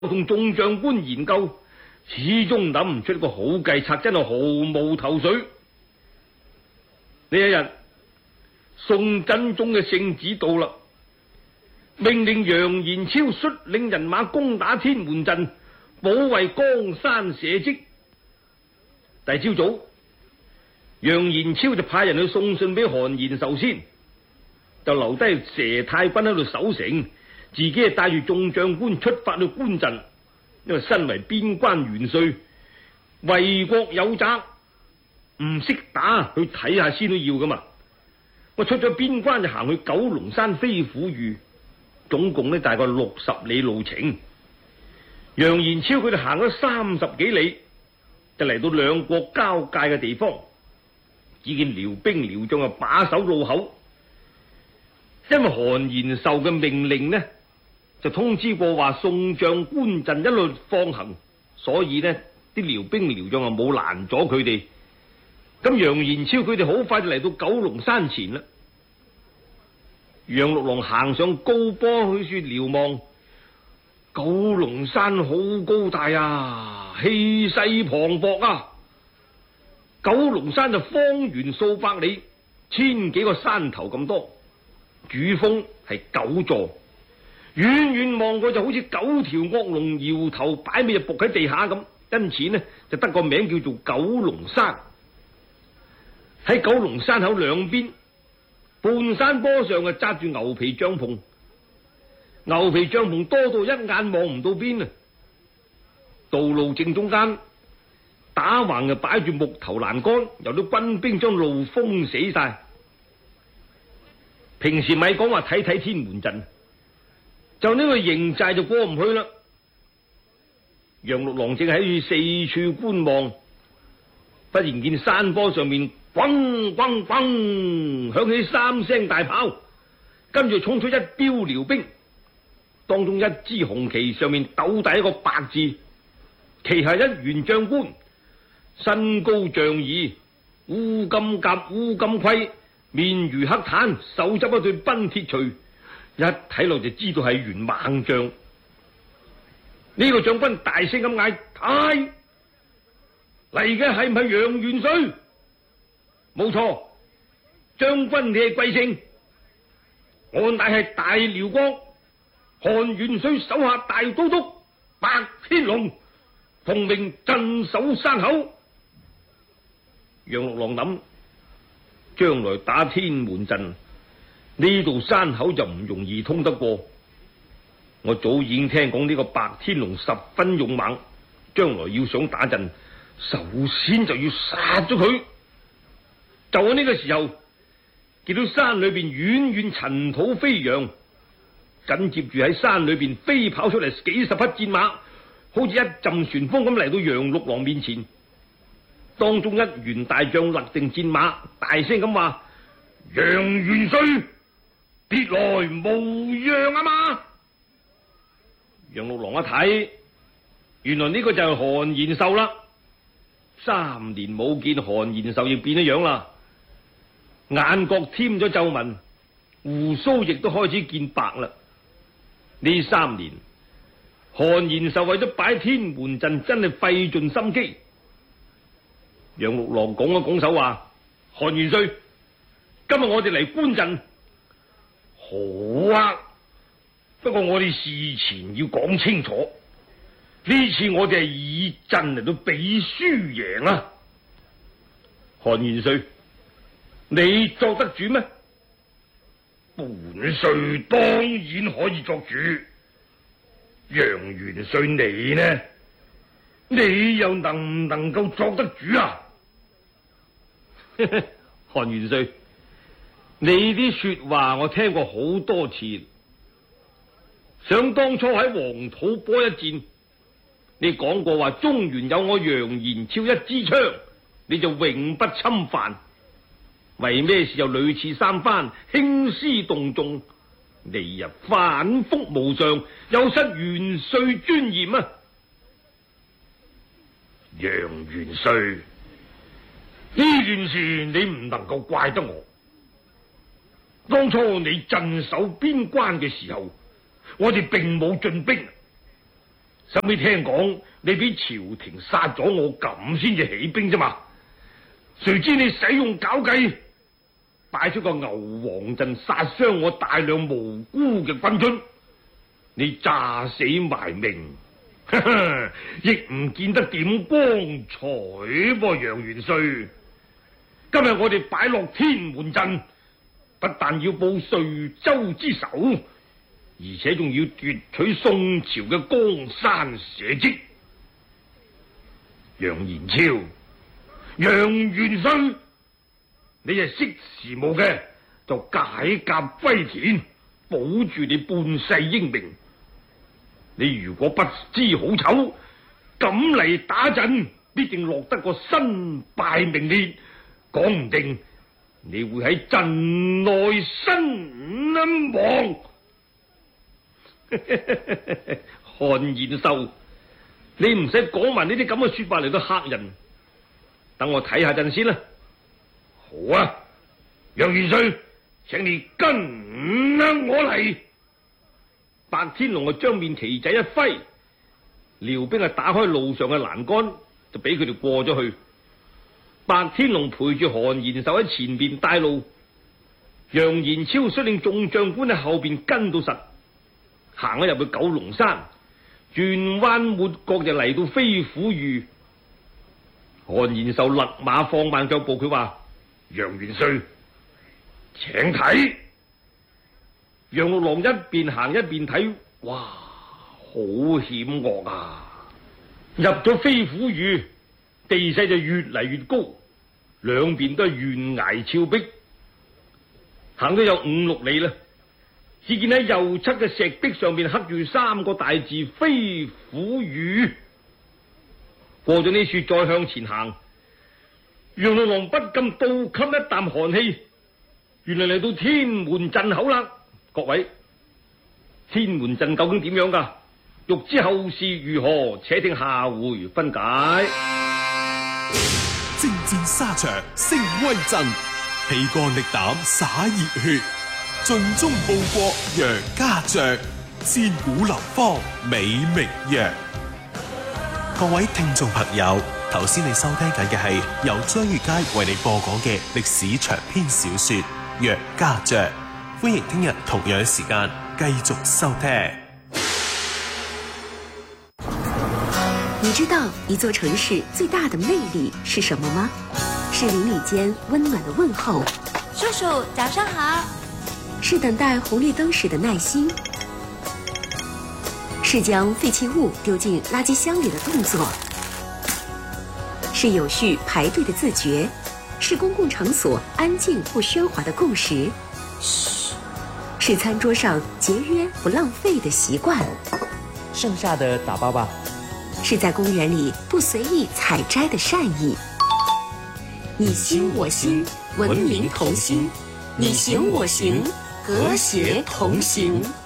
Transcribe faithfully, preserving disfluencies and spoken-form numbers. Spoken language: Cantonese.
同眾將官研究，始終諗唔出一個好計策，真係毫無頭緒。呢一日，宋真宗嘅聖旨到啦，命令楊延超率領人馬攻打天門陣，保衛江山社稷。第朝早，楊延超就派人去送信俾韓延壽先，就留低佘太君喺度守城，自己係帶住眾將官出發去觀陣。因為身為邊關元帥，為國有責，唔識打去睇下先都要噶嘛。我出咗邊關就行去九龍山飛虎嶼，總共呢大概六十里路程。楊延超佢哋行咗三十幾里，就嚟到兩國交界嘅地方，只見遼兵遼將啊把守路口。因為韓延壽嘅命令呢，就通知過話宋將觀陣一律放行，所以呢啲遼兵遼將啊冇攔阻佢哋。咁楊延超佢哋好快就嚟到九龍山前啦。楊六郎行上高坡去處瞭望，九龍山好高大啊，氣勢磅礴啊！九龍山就方圓數百里，千幾個山頭咁多，主峰係九座，遠遠望過就好似九條惡龍搖頭擺尾就伏喺地下咁，因此呢就得個名叫做九龍山。喺九龍山口兩邊半山坡上啊紮住牛皮帳篷，牛皮帳篷多到一眼望唔到邊啊！道路正中間打橫就擺住木頭欄杆，由啲軍兵將路封死晒。平時咪講話睇睇天門陣，就呢個營寨就過唔去啦。楊六郎正喺四處觀望，忽然見山坡上面轟轟轟響起三聲大炮，跟住衝出一彪遼兵，當中一支紅旗上面斗大一個白字，旗下一員將官，身高丈二，烏金甲烏金盔，面如黑炭，手執一對奔鐵錘，一睇落就知道係員猛將。呢、這個將軍大聲咁嗌：太嚟嘅係唔係楊元帥？冇錯，將軍你係貴姓？我乃係大遼國韓元帥手下大都督白天龍，奉命鎮守山口。楊六郎諗，將來打天門陣，呢度山口就唔容易通得過。我早已經聽講呢個白天龍十分勇猛，將來要想打陣，首先就要殺咗佢。就喺呢個時候，見到山裏邊遠遠塵土飛揚，緊接住喺山裏邊飛跑出嚟幾十匹戰馬，好似一陣旋風咁嚟到楊六郎面前。當中一員大將勒定戰馬，大聲咁話：楊元帥，別來無恙啊嘛！楊六郎一睇，原來呢個就係韓延壽啦。三年冇見，韓延壽亦變咗樣啦，眼角添咗皺紋，鬍鬚亦都開始見白啦。呢三年，韓延壽為咗擺天門陣，真係費盡心機。楊六郎拱一拱手話：韓元帥，今日我哋嚟觀陣，好啊！不過我哋事前要講清楚，呢次我哋係以陣嚟到比輸贏啊！韓元帥，你作得主咩？本帥當然可以作主。楊元帥你呢？你又能唔能夠作得主啊？韓元帥，你啲說話我聽過好多次。想當初喺黃土坡一戰，你講過話中原有我楊延超一支槍，你就永不侵犯。為咩事又屢次三番興師動眾，你日反覆無常，有失元帥尊嚴啊！楊元帥，呢件事你唔能夠怪得我。當初你鎮守邊關嘅時候，我哋並冇進兵， 收尾聽講你俾朝廷殺咗我，咁先至起兵啫嘛。誰知你使用狡計，帶出個牛王陣，殺傷我大量無辜嘅軍卒，你詐死埋命，呵呵，亦唔見得點光彩噃，楊元帥。今日我哋擺落天門陣，不但要報瑞州之仇，而且仲要奪取宋朝嘅江山社稷。楊延超、楊元帥，你係識時務嘅，就解甲歸田，保住你半世英名。你如果不知好醜，敢嚟打陣，必定落得個身敗名裂，講唔定你會喺陣內身亡。韓延壽，你唔使講埋呢啲咁嘅說法嚟到嚇人，等我睇下陣先啦。好啊，楊元帥，請你跟我嚟。白天龍啊，將面旗仔一揮，遼兵啊打開路上嘅欄杆，就俾佢哋過咗去。白天龍陪住韓延壽喺前邊帶路，楊延超率領眾將官喺後邊跟到實。行咗入去九龍山，轉彎抹角就嚟到飛虎峪。韓延壽勒馬放慢腳步，佢話：楊元帥，請睇。楊六郎一邊行一邊睇，哇，好險惡啊！入咗飛虎峪，地勢就越嚟越高，兩邊都係懸崖峭壁。行咗有五六里啦，只見喺右側嘅石壁上面刻住三個大字飛虎峪。過咗呢處再向前行，楊六郎不禁倒吸一啖寒氣，原來嚟到天門陣口啦。各位，天門陣究竟點樣噶？欲知後事如何，且聽下回分解。 征戰沙場聲威震，氣幹力膽灑熱血，盡忠報國楊家將，千古流芳美名揚。各位聽眾朋友，頭先你收聽緊嘅係由張月佳為你播講嘅歷史長篇小說《楊家將》。歡迎聽日同樣時間繼續收聽。 你知道一座城市最大的魅力是什麼嗎？是鄰里間溫暖的問候， 叔叔早上好。 是等待紅綠燈時的耐心，是將廢棄物丟進垃圾箱裡的動作，是有序排隊的自覺，是公共場所安靜不喧嘩的共識。是餐桌上節約不浪費的習慣， 剩下的打包吧。 是在公園裡不隨意採摘的善意。你心我心，文明同心；你行我行，和諧同行。